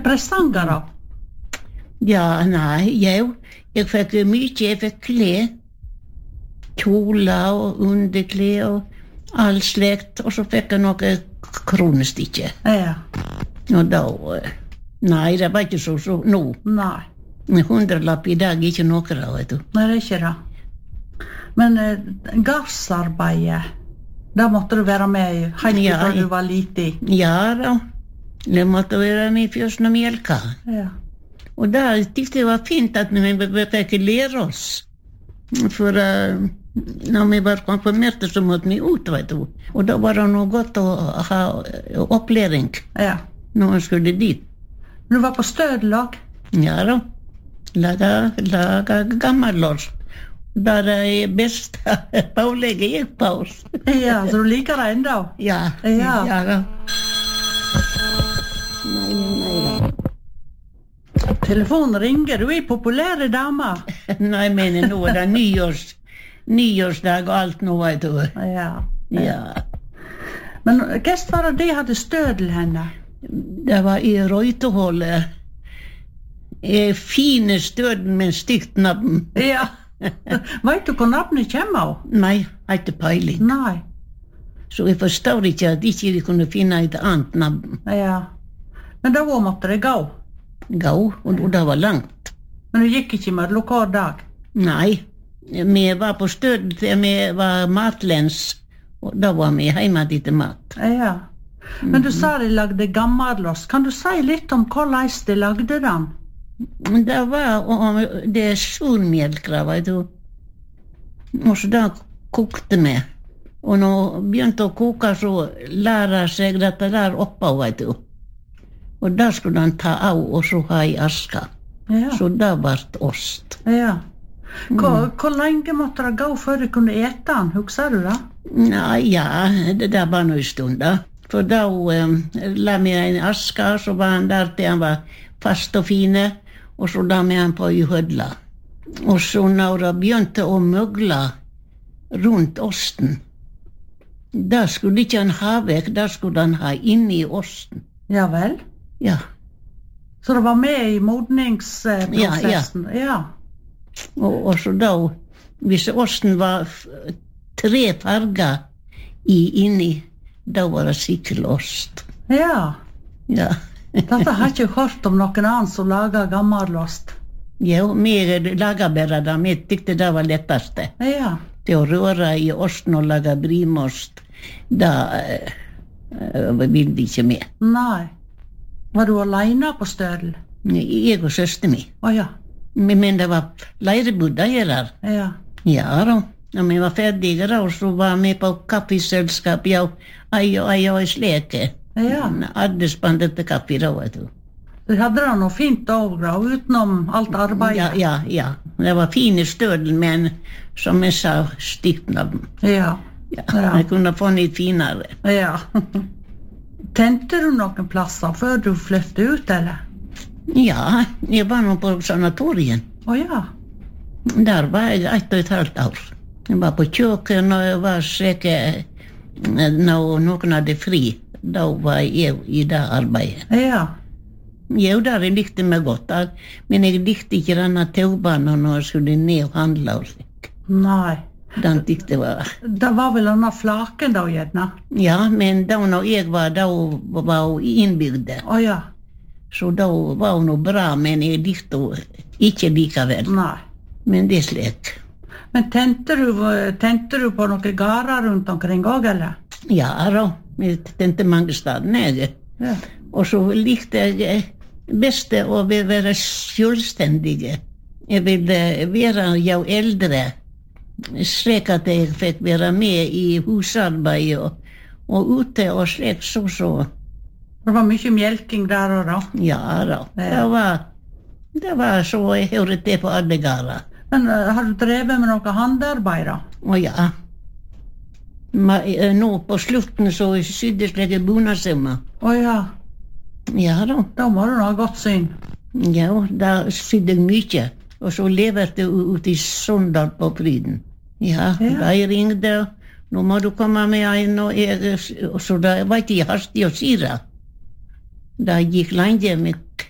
presanger da? Ja, nei, jeg fikk mye, jeg fikk klær, kjoler og underklær og all slekt, og så fikk jeg noe kronestikke. Ja. Og da, nei, det var ikke så nå. Nei. 100-lapp i dag, ikke noe da, vet du. Nei, det er ikke det. Men gardsarbeidet, da måtte du være med helt fra du var liten. Ja da, det måtte være med først og melka. Ja. Og da tykte jeg var fint at vi fikk lære oss. For når vi var konfirmerte, så måtte vi ut, vet du. Og da var det noe godt å ha opplæring når man skulle dit. Du var på stødelag? Ja da, laga gammelårs. Da det beste pålegget gikk på oss. Ja, så du liker det enda? Ja da. Nei da. Telefonen ringer, du er populære dame. Nei, men nå er det nyårsdag og alt nå, vet du. Ja. Men hva var det de hadde stødel henne? Det var i Røyteholdet. Fine stødel med stygt navn. Ja. Vet du hvor navnet kommer av? Nei, ikke peiling. Nei. Så jeg forstår ikke at ikke vi kunne finne et annet navn. Ja. Men da måtte det gå? Gå, og det var langt. Men du gikk ikke med lokal dag? Nei. Vi var på stød til vi var matlens, og da var vi hjemme til mat. Ja. Men du sa de lagde gammelås. Kan du si litt om hvordan de lagde den? Det var det surmjelk, vet du. Og så da kokte vi. Og når begynte å koke, så lærer seg dette der oppe, vet du. Og da skulle han ta av og så ha i aska. Ja. Så da ble det ost. Ja. Hvor lenge måtte det gå før du kunne ete den? Husker du det? Det var noe stund da. For da la vi en aska, så var han der til han var fast og fine. Og så la vi han på i hødla. Og så når det begynte å møgle rundt osten, da skulle ikke han ha vekk, da skulle han ha inni osten. Ja vel? Ja. Så det var med i modningsprosessen? Ja. Og så da, hvis osten var 3 farger inni, da var det sikkert ost. Ja. Ja. Dette har jeg ikke hørt om noen annen som lager gammelost. Ja, vi lager bare det. Vi tykte det var letteste. Ja. Det å røre i osten og lage brimost, da vil vi ikke med. Nei. Var du alene på stødel? Jeg og søster mi. Ja. Men det var leirebudda her. Ja. Ja da. Når vi var ferdige da, så var vi på kaffeselskap, ja, ei og sleke. Ja. Hadde spandet til kaffe da, vet du. Du hadde da noe fint overgrå utenom alt arbeidet? Ja. Det var fine stødel, men som jeg sa, stygt navn. Ja. Jeg kunne få litt finere. Ja. Tente du noen plasser før du flyttet ut, eller? Ja, jeg var nå på sanatorien. Ja. Der var jeg 1,5 år. Jeg var på kjøkken, og jeg var sikker når noen hadde fri. Da var jeg i det arbeidet. Ja. Jo, der jeg likte meg godt. Men jeg likte ikke denne taubanen når jeg skulle ned og handle og slik. Nei. Den likte jeg. Det var vel denne flaken da, gjerne? Ja, men da når jeg var, da var hun innbygde. Ja. Så da var hun noe bra, men jeg likte hun ikke likevel. Nei. Men det er slik. Men tente du på noen garer rundt omkring også, eller? Ja da. Jeg tente mange steder. Ja. Og så likte jeg best å være selvstendige. Jeg ville være jo eldre, slik at jeg fikk være med i husarbeid og ute og slik så. Det var mye melking der og da? Ja da. Det var så jeg hørte det på alle garer. Men har du drevet med noe handarbeid da? Ja. Nå på slutten så sydde slik bunadssømmer. Ja. Ja da. Da må du ha godt syn. Ja, da sydde jeg mye. Og så leverte jeg ut i Sondal på Fryden. Ja, da jeg ringde, nå må du komme med en, og så da var ikke jeg hastig å si det. Da gikk lenge med